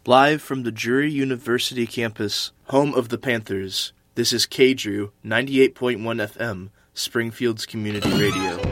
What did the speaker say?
Live from the Drury University campus, home of the Panthers, this is KDRU 98.1 FM, Springfield's Community Radio.